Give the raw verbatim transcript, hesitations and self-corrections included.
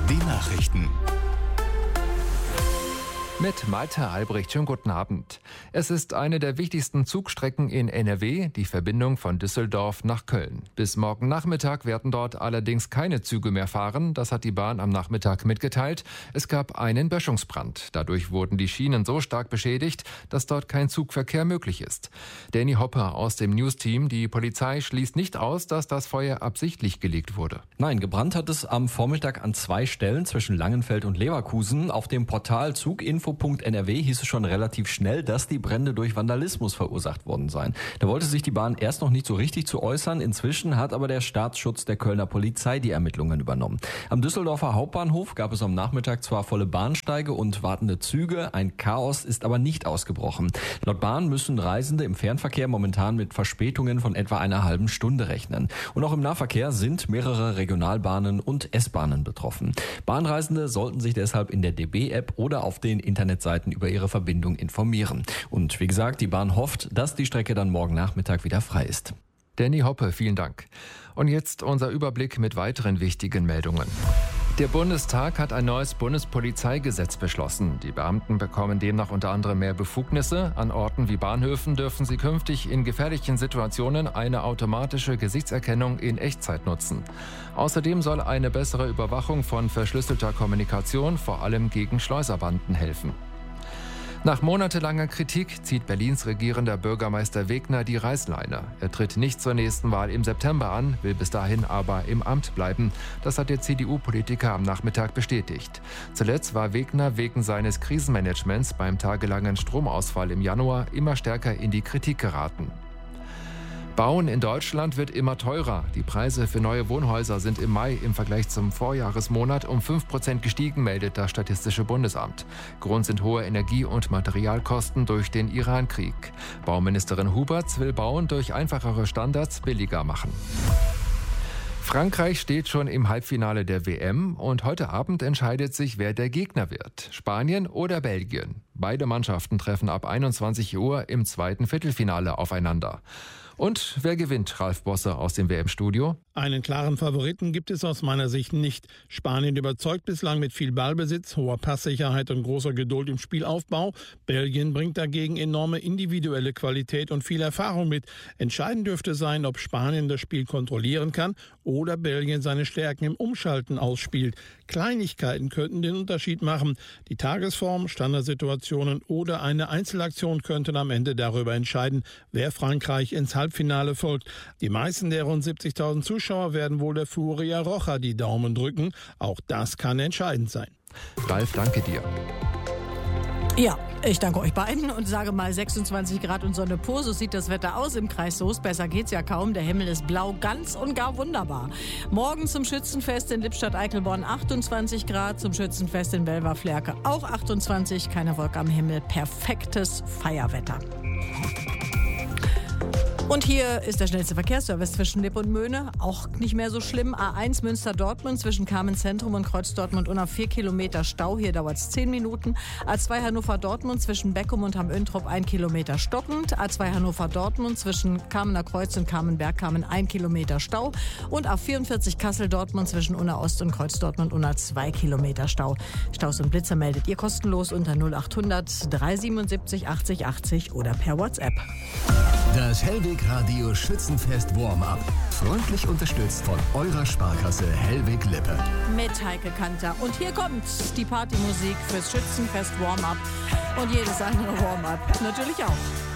Die Nachrichten. Mit Malte Albrecht, schönen guten Abend. Es ist eine der wichtigsten Zugstrecken in N R W, die Verbindung von Düsseldorf nach Köln. Bis morgen Nachmittag werden dort allerdings keine Züge mehr fahren. Das hat die Bahn am Nachmittag mitgeteilt. Es gab einen Böschungsbrand. Dadurch wurden die Schienen so stark beschädigt, dass dort kein Zugverkehr möglich ist. Danny Hopper aus dem News-Team. Die Polizei schließt nicht aus, dass das Feuer absichtlich gelegt wurde. Nein, gebrannt hat es am Vormittag an zwei Stellen zwischen Langenfeld und Leverkusen. Auf dem Portal Zuginfo Punkt N R W hieß es schon relativ schnell, dass die Brände durch Vandalismus verursacht worden seien. Da wollte sich die Bahn erst noch nicht so richtig zu äußern. Inzwischen hat aber der Staatsschutz der Kölner Polizei die Ermittlungen übernommen. Am Düsseldorfer Hauptbahnhof gab es am Nachmittag zwar volle Bahnsteige und wartende Züge, ein Chaos ist aber nicht ausgebrochen. Laut Bahn müssen Reisende im Fernverkehr momentan mit Verspätungen von etwa einer halben Stunde rechnen. Und auch im Nahverkehr sind mehrere Regionalbahnen und S-Bahnen betroffen. Bahnreisende sollten sich deshalb in der D B-App oder auf den Internetseiten über ihre Verbindung informieren. Und wie gesagt, die Bahn hofft, dass die Strecke dann morgen Nachmittag wieder frei ist. Danny Hoppe, vielen Dank. Und jetzt unser Überblick mit weiteren wichtigen Meldungen. Der Bundestag hat ein neues Bundespolizeigesetz beschlossen. Die Beamten bekommen demnach unter anderem mehr Befugnisse. An Orten wie Bahnhöfen dürfen sie künftig in gefährlichen Situationen eine automatische Gesichtserkennung in Echtzeit nutzen. Außerdem soll eine bessere Überwachung von verschlüsselter Kommunikation vor allem gegen Schleuserbanden helfen. Nach monatelanger Kritik zieht Berlins regierender Bürgermeister Wegner die Reißleine. Er tritt nicht zur nächsten Wahl im September an, will bis dahin aber im Amt bleiben. Das hat der C D U-Politiker am Nachmittag bestätigt. Zuletzt war Wegner wegen seines Krisenmanagements beim tagelangen Stromausfall im Januar immer stärker in die Kritik geraten. Bauen in Deutschland wird immer teurer. Die Preise für neue Wohnhäuser sind im Mai im Vergleich zum Vorjahresmonat um fünf Prozent gestiegen, meldet das Statistische Bundesamt. Grund sind hohe Energie- und Materialkosten durch den Iran-Krieg. Bauministerin Huberts will Bauen durch einfachere Standards billiger machen. Frankreich steht schon im Halbfinale der W M und heute Abend entscheidet sich, wer der Gegner wird. Spanien oder Belgien. Beide Mannschaften treffen ab einundzwanzig Uhr im zweiten Viertelfinale aufeinander. Und wer gewinnt, Ralf Bosse aus dem W M-Studio? Einen klaren Favoriten gibt es aus meiner Sicht nicht. Spanien überzeugt bislang mit viel Ballbesitz, hoher Passsicherheit und großer Geduld im Spielaufbau. Belgien bringt dagegen enorme individuelle Qualität und viel Erfahrung mit. Entscheidend dürfte sein, ob Spanien das Spiel kontrollieren kann oder Belgien seine Stärken im Umschalten ausspielt. Kleinigkeiten könnten den Unterschied machen. Die Tagesform, Standardsituationen oder eine Einzelaktion könnten am Ende darüber entscheiden, wer Frankreich ins Halbfinale folgt. Die meisten der rund siebzigtausend Zuschauer werden wohl der Furia Roja die Daumen drücken. Auch das kann entscheidend sein. Ralf, danke dir. Ja, ich danke euch beiden und sage mal sechsundzwanzig Grad und Sonne pur. So sieht das Wetter aus im Kreis Soest. Besser geht's ja kaum. Der Himmel ist blau, ganz und gar wunderbar. Morgen zum Schützenfest in Lippstadt-Eichelborn achtundzwanzig Grad. Zum Schützenfest in Welver-Flerke auch achtundzwanzig. Keine Wolke am Himmel. Perfektes Feierwetter. Und hier ist der schnellste Verkehrsservice zwischen Lipp und Möhne. Auch nicht mehr so schlimm. A eins Münster-Dortmund zwischen Kamenz-Zentrum und Kreuz-Dortmund unter vier Kilometer Stau. Hier dauert es zehn Minuten. A zwei Hannover-Dortmund zwischen Beckum und Hamm-Öntrup ein Kilometer stockend. A zwei Hannover-Dortmund zwischen Kamener Kreuz und Kamenberg-Kamen ein Kilometer Stau. Und A vierundvierzig Kassel-Dortmund zwischen Unna-Ost und Kreuz-Dortmund unter zwei Kilometer Stau. Staus und Blitzer meldet ihr kostenlos unter null achthundert dreihundertsiebenundsiebzig achtzig achtzig oder per WhatsApp. Das Hellweg Radio Schützenfest Warm-Up. Freundlich unterstützt von eurer Sparkasse Hellweg Lippe. Mit Heike Kanter. Und hier kommt die Partymusik fürs Schützenfest Warm-Up. Und jedes andere Warm-Up natürlich auch.